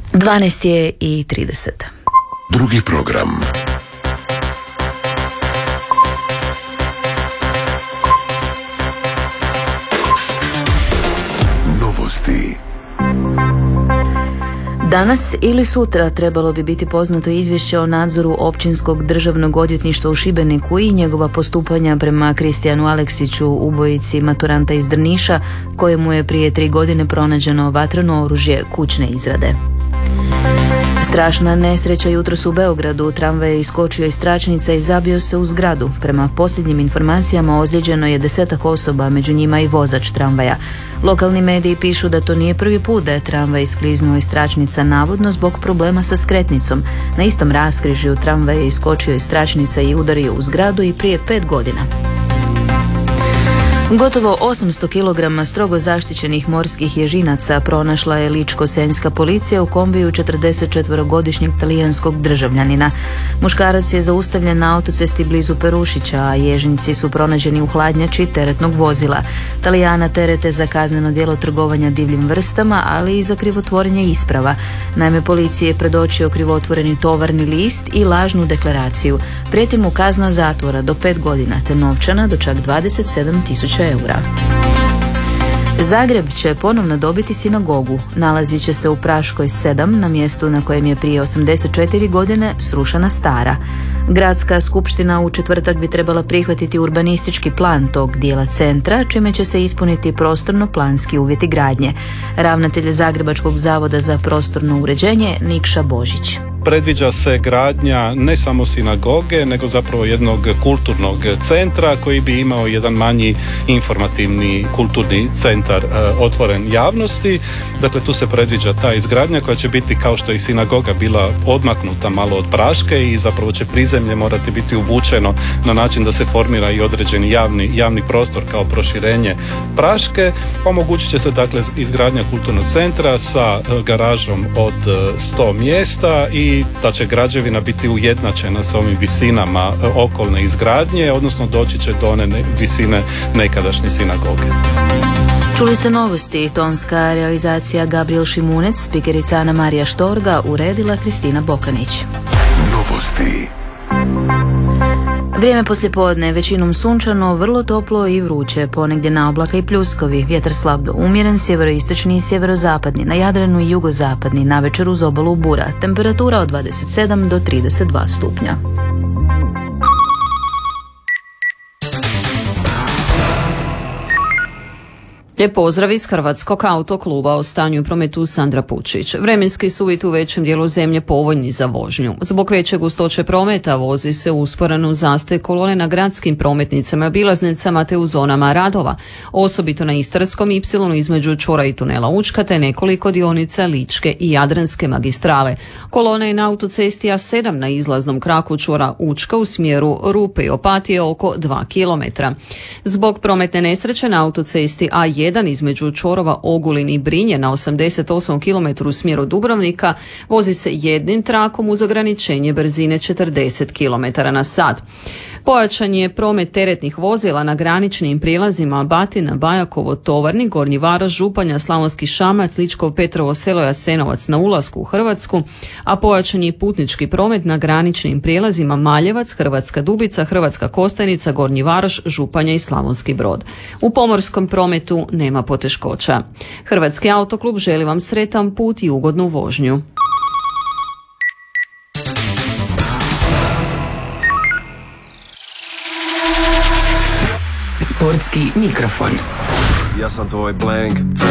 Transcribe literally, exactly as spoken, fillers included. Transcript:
dvanaest je i trideset. Drugi program. Novosti. Danas ili sutra trebalo bi biti poznato izvješće o nadzoru Općinskog državnog odvjetništva u Šibeniku i njegova postupanja prema Kristijanu Aleksiću, ubojici maturanta iz Drniša, kojemu je prije tri godine pronađeno vatreno oružje kućne izrade. Strašna nesreća jutros u Beogradu. Tramvaj je iskočio iz tračnica i zabio se u zgradu. Prema posljednjim informacijama ozlijeđeno je desetak osoba, među njima i vozač tramvaja. Lokalni mediji pišu da to nije prvi put da je tramvaj iskliznuo iz tračnica, navodno zbog problema sa skretnicom. Na istom raskrižju tramvaj je iskočio iz tračnica i udario u zgradu i prije pet godina. Gotovo osamsto kilograma strogo zaštićenih morskih ježinaca pronašla je ličko-senjska policija u kombiju četrdesetčetverogodišnjeg talijanskog državljanina. Muškarac je zaustavljen na autocesti blizu Perušića, a ježinci su pronađeni u hladnjači teretnog vozila. Talijana terete za kazneno djelo trgovanja divljim vrstama, ali i za krivotvorenje isprava. Naime, policiji je predočio krivotvoreni tovarni list i lažnu deklaraciju. Prijeti mu kazna zatvora do pet godina te novčana do čak dvadeset sedam tisuća eura. Zagreb će ponovno dobiti sinagogu. Nalazit će se u Praškoj sedam, na mjestu na kojem je prije osamdeset četiri godine srušena stara. Gradska skupština u četvrtak bi trebala prihvatiti urbanistički plan tog dijela centra, čime će se ispuniti prostorno-planski uvjeti gradnje. Ravnatelj Zagrebačkog zavoda za prostorno uređenje Nikša Božić. Predviđa se gradnja ne samo sinagoge, nego zapravo jednog kulturnog centra koji bi imao jedan manji informativni kulturni centar e, otvoren javnosti. Dakle, tu se predviđa ta izgradnja koja će biti, kao što je i sinagoga bila odmaknuta malo od Praške, i zapravo će prizemlje morati biti uvučeno na način da se formira i određeni javni, javni prostor kao proširenje Praške. Omogućit će se dakle izgradnja kulturnog centra sa e, garažom od e, sto mjesta i i da će građevina biti ujednačena sa ovim visinama okolne izgradnje, odnosno doći će do one visine nekadašnje sinagoge. Čuli ste novosti. Tonska realizacija Gabriel Šimunec, spikerica Ana Marija Štorga, uredila Kristina Bokanić. Novosti. Vrijeme poslijepodne, većinom sunčano, vrlo toplo i vruće, ponegdje na oblaka i pljuskovi, vjetar slab do umjeren, sjeveroistočni i sjeverozapadni, na Jadranu i jugozapadni, navečer uz obalu bura, temperatura od dvadeset sedam do trideset dva stupnja. Lijep pozdrav iz Hrvatskog autokluba. O stanju u prometu Sandra Pučić. Vremenski su uvjeti u većem dijelu zemlje povoljni za vožnju. Zbog veće gustoće prometa vozi se usporeno zastoj kolone na gradskim prometnicama i obilaznicama te u zonama radova. Osobito na Istarskom ipsilonu između čvora i tunela Učka te nekoliko dionica Ličke i Jadranske magistrale. Kolona je na autocesti A sedam na izlaznom kraku čvora Učka u smjeru Rupe i Opatije oko dva kilometra. Zbog prometne nesreće na autocesti A jedan između čvorova Ogulin i Brinje na osamdeset osam kilometara u smjeru Dubrovnika vozi se jednim trakom uz ograničenje brzine četrdeset kilometara na sat. Pojačan je promet teretnih vozila na graničnim prijelazima Batina, Bajakovo, Tovarnik, Gornji Varoš, Županja, Slavonski Šamac, Ličko, Petrovo Selo, Jasenovac na ulasku u Hrvatsku, a pojačan je putnički promet na graničnim prijelazima Maljevac, Hrvatska Dubica, Hrvatska Kostajnica, Gornji Varoš, Županja i Slavonski Brod. U pomorskom prometu nema poteškoća. Hrvatski autoklub želi vam sretan put i ugodnu vožnju. Sportski mikrofon. Ja sam tvoj blank.